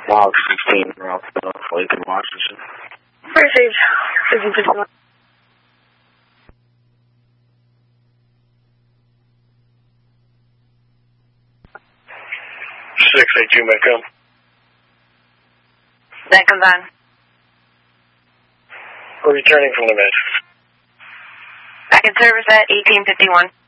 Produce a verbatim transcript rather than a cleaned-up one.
Log sixteen, Ralph, Lincoln, Washington. Received. fifteen fifty-one. six eight two, may come. That comes on. We're returning from the mid. Back in service at eighteen fifty-one.